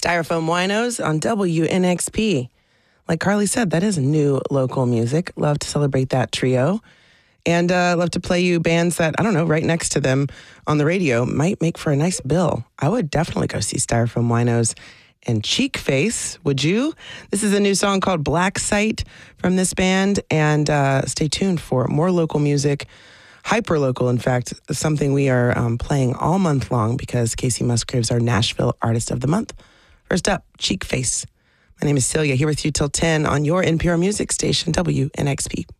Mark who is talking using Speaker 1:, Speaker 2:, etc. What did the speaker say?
Speaker 1: Styrofoam Winos on WNXP. Like Carly said, that is new local music. Love to celebrate that trio. And love to play you bands that, I don't know, right next to them on the radio might make for a nice bill. I would definitely go see Styrofoam Winos and Cheek Face. Would you? This is a new song called Black Sight from this band. And stay tuned for more local music. Hyper-local, in fact, something we are playing all month long because Casey Musgrave's our Nashville Artist of the Month. First up, Cheek Face. My name is Celia, here with you till 10 on your NPR music station, WNXP.